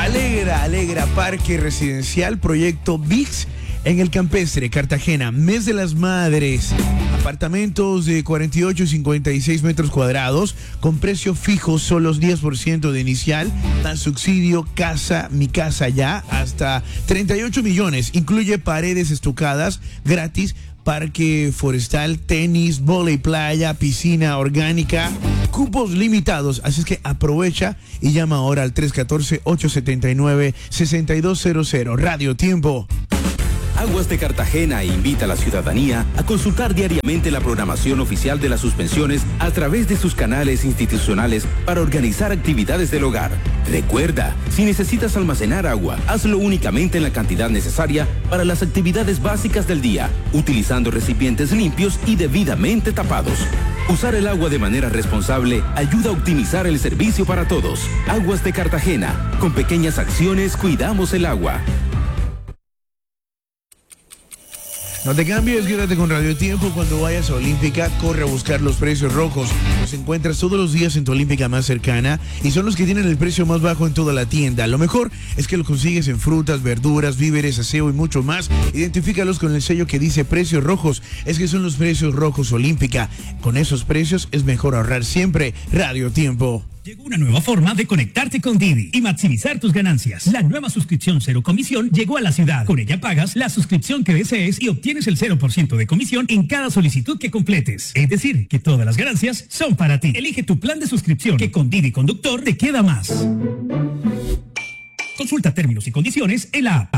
Alegra Parque Residencial, proyecto VIX en el Campestre, Cartagena, mes de las madres. Apartamentos de 48 y 56 metros cuadrados, con precio fijo, solo 10% de inicial, más subsidio, mi casa ya, hasta 38 millones. Incluye paredes estucadas, gratis, parque forestal, tenis, vóley playa, piscina orgánica, cupos limitados, así es que aprovecha y llama ahora al 314-879-6200. Radio Tiempo. Aguas de Cartagena invita a la ciudadanía a consultar diariamente la programación oficial de las suspensiones a través de sus canales institucionales para organizar actividades del hogar. Recuerda, si necesitas almacenar agua, hazlo únicamente en la cantidad necesaria para las actividades básicas del día, utilizando recipientes limpios y debidamente tapados. Usar el agua de manera responsable ayuda a optimizar el servicio para todos. Aguas de Cartagena, con pequeñas acciones cuidamos el agua. No te cambies, quédate con Radio Tiempo. Cuando vayas a Olímpica, corre a buscar los precios rojos. Los encuentras todos los días en tu Olímpica más cercana y son los que tienen el precio más bajo en toda la tienda. Lo mejor es que los consigues en frutas, verduras, víveres, aseo y mucho más. Identifícalos con el sello que dice precios rojos. Es que son los precios rojos Olímpica. Con esos precios es mejor ahorrar siempre. Radio Tiempo. Llegó una nueva forma de conectarte con Didi y maximizar tus ganancias. La nueva suscripción cero comisión llegó a la ciudad. Con ella pagas la suscripción que desees y obtienes el 0% de comisión en cada solicitud que completes. Es decir, que todas las ganancias son para ti. Elige tu plan de suscripción, que con Didi Conductor te queda más. Consulta términos y condiciones en la app.